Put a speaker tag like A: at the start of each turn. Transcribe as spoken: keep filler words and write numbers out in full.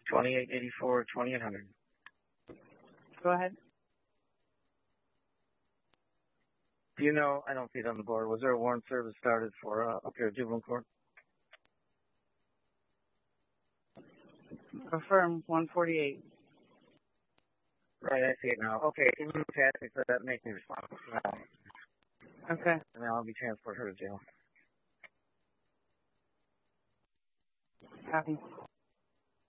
A: twenty-eight eighty-four, twenty-eight hundred.
B: Go ahead.
A: Do you know, I don't see it on the board, was there a warrant service started for uh, up here at Juvenile Court?
B: Affirm one forty-eight.
A: Right, I see it now. Okay, can you pass me so that makes me responsible for that?
B: Okay.
A: And then I'll be transported her to jail.
B: Copy.